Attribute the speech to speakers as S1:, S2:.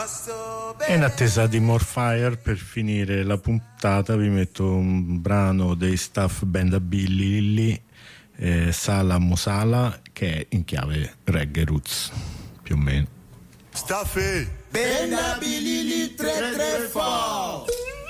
S1: E in attesa di More Fire, per finire la puntata vi metto un brano dei Staff Band a Billy, Sala Mosala, che è in chiave reggae roots più o meno.
S2: Staffy Band a Billy 334